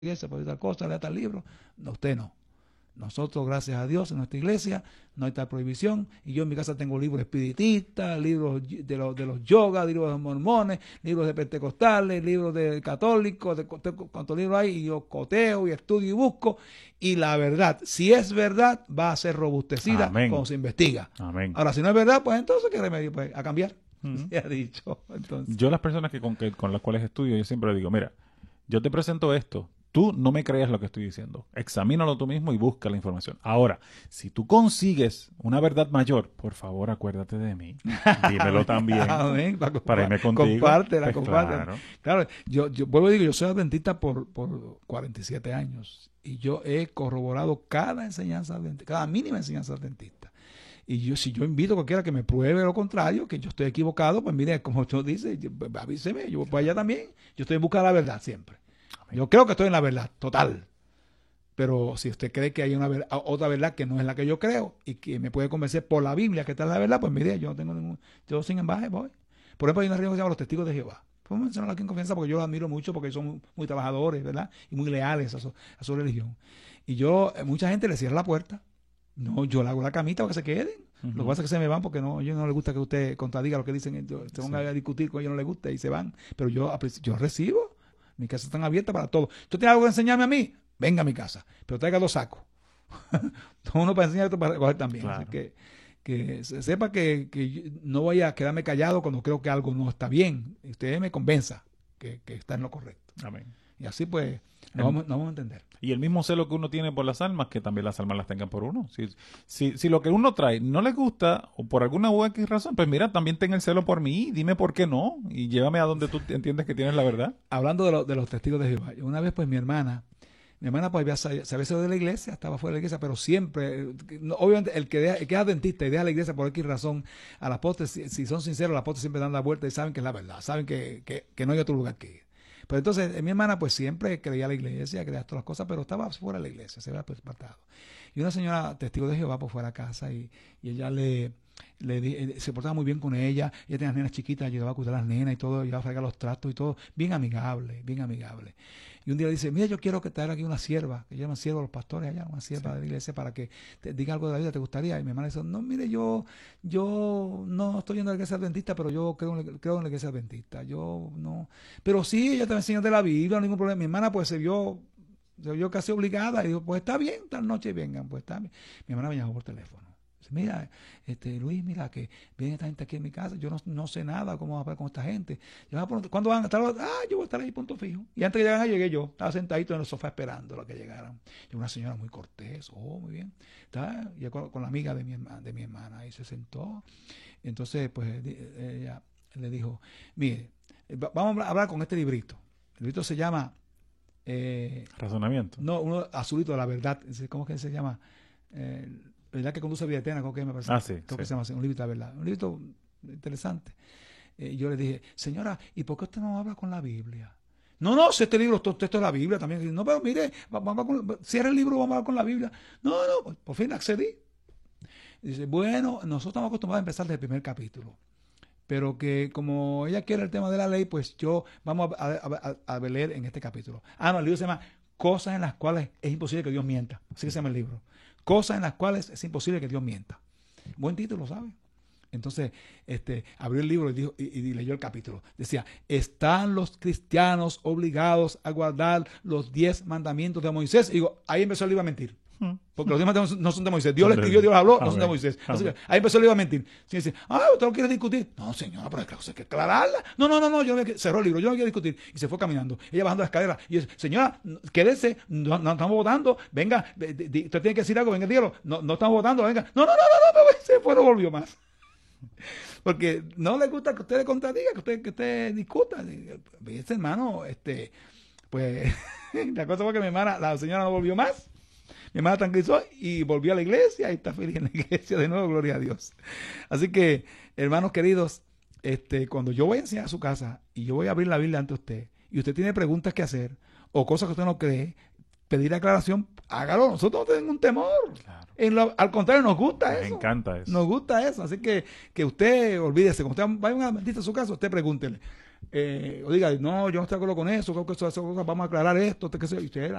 iglesia, por tal cosa, lea tal libro. No, usted no. Nosotros, gracias a Dios, en nuestra iglesia no hay tal prohibición. Y yo en mi casa tengo libros espiritistas, libros de los yogas, libros de los mormones, libros de pentecostales, libros de católicos, de cuántos libros hay. Y yo coteo y estudio y busco. Y la verdad, si es verdad, va a ser robustecida cuando se investiga. Amén. Ahora, si no es verdad, pues entonces, ¿qué remedio? Pues a cambiar. Se ha dicho. Entonces, yo las personas con las cuales estudio, yo siempre le digo, mira, yo te presento esto. Tú no me creas lo que estoy diciendo. Examínalo tú mismo y busca la información. Ahora, si tú consigues una verdad mayor, por favor, acuérdate de mí. Dímelo también. Amén. Para irme contigo. Compártela, pues compártela. Claro, yo vuelvo a decir, yo soy adventista por 47 años y yo he corroborado cada enseñanza adventista, cada mínima enseñanza adventista. Y si yo invito a cualquiera que me pruebe lo contrario, que yo estoy equivocado, pues mire, como tú dices, avíseme, yo voy para allá también. Yo estoy en busca de la verdad siempre. Yo creo que estoy en la verdad, total. Pero si usted cree que hay otra verdad que no es la que yo creo y que me puede convencer por la Biblia que esta es la verdad, pues mire, yo no tengo ningún... Yo sin embargo voy. Por ejemplo, hay una reunión que se llama Los Testigos de Jehová. Podemos mencionarlo aquí en confianza porque yo los admiro mucho porque son muy trabajadores, ¿verdad? Y muy leales a su religión. Y mucha gente le cierra la puerta. No, yo le hago la camita para que se queden. Lo que pasa es que se me van porque a ellos no les gusta que usted contradiga lo que dicen. Se van a discutir con ellos, no les gusta y se van. Pero yo recibo. Mi casa está abierta para todo. ¿Tú tienes algo que enseñarme a mí? Venga a mi casa. Pero traiga 2 sacos. Uno para enseñar y otro para recoger también. Claro. Así que sepa que no voy a quedarme callado cuando creo que algo no está bien. Usted me convenza que está en lo correcto. Amén. Y así pues nos vamos a entender. Y el mismo celo que uno tiene por las almas, que también las almas las tengan por uno. Si lo que uno trae no le gusta, o por alguna u X razón, pues mira, también ten el celo por mí, dime por qué no, y llévame a donde tú entiendes que tienes la verdad. Hablando de los testigos de Jehová, una vez pues mi hermana pues se había salido de la iglesia, estaba fuera de la iglesia, pero siempre, obviamente el que es adventista y deja la iglesia por X razón, a las postres, si son sinceros, las postres siempre dan la vuelta y saben que es la verdad, saben que no hay otro lugar que ir. Pero entonces mi hermana pues siempre creía la iglesia, creía todas las cosas, pero estaba fuera de la iglesia, se había pues apartado. Y una señora testigo de Jehová pues fue a la casa y ella se portaba muy bien con ella tenía las nenas chiquitas, ayudaba a cuidar a las nenas y todo, ayudaba a fregar los trastos y todo, bien amigable, bien amigable. Y un día le dice, mira, yo quiero que te haga aquí una sierva, que llaman sierva a los pastores allá, una sierva de la iglesia para que te diga algo de la vida, ¿te gustaría? Y mi hermana dice, no, mire, yo no estoy yendo a la iglesia adventista, pero yo creo en la iglesia adventista, yo no. Pero sí, ella te enseña de la Biblia, no hay ningún problema. Mi hermana pues se vio casi obligada y dijo, pues está bien, tal noche vengan, pues está bien. Mi hermana me llamó por teléfono. Mira, Luis, mira que viene esta gente aquí en mi casa, yo no sé nada cómo hablar con esta gente. ¿Cuándo van a estar? Yo voy a estar ahí, punto fijo. Y antes que llegaran, llegué yo, estaba sentadito en el sofá esperando a que llegaran. Y una señora muy cortés, muy bien. Y con la amiga de mi hermana, ahí se sentó. Entonces, pues, ella le dijo, mire, vamos a hablar con este librito. El librito se llama... Razonamiento. No, uno azulito de la verdad. ¿Cómo es que se llama? ¿Verdad que conduce a vida eterna? ¿Cómo que me parece? Sí. Creo que se llama así, un libro de verdad. Un libro interesante. Yo le dije, señora, ¿y por qué usted no habla con la Biblia? No, si este libro, esto es la Biblia también. No, pero mire, cierra el libro, vamos a hablar con la Biblia. No, por fin accedí. Dice, bueno, nosotros estamos acostumbrados a empezar desde el primer capítulo. Pero que como ella quiere el tema de la ley, pues vamos a leer en este capítulo. No, el libro se llama Cosas en las cuales es imposible que Dios mienta. Así que se llama el libro. Cosas en las cuales es imposible que Dios mienta. Buen título, ¿sabe? Entonces, abrió el libro y leyó el capítulo. Decía, ¿están los cristianos obligados a guardar los 10 mandamientos de Moisés? Y digo, ahí empezó el libro a mentir. Porque los 10 mandamientos no son de Moisés. Dios les escribió, Dios habló, no son de Moisés. Así que ahí empezó el libro a mentir. Sí, dice, ¿usted no quiere discutir? No, señora, pero hay que aclararla. No, cerró el libro, yo no quiero discutir. Y se fue caminando. Ella bajando la escalera. Y dice, señora, quédese, no estamos votando. Venga, usted tiene que decir algo, venga, dígalo. No estamos votando, venga. No, se fue, no volvió más. Porque no le gusta que usted le contradiga, que usted discuta. Este hermano, pues, la cosa fue que la señora no volvió más. Mi hermana tranquilizó y volvió a la iglesia y está feliz en la iglesia de nuevo, gloria a Dios. Así que, hermanos queridos, cuando yo voy a enseñar a su casa y yo voy a abrir la Biblia ante usted y usted tiene preguntas que hacer o cosas que usted no cree, pedir aclaración, hágalo. Nosotros no tenemos un temor. Claro. Al contrario, nos gusta eso. Me encanta eso. Nos gusta eso. Así que usted, olvídese, cuando usted vaya a un adventista a su casa, usted pregúntele. o diga, no, yo no estoy de acuerdo con eso, creo que eso, vamos a aclarar esto, qué sé yo, y usted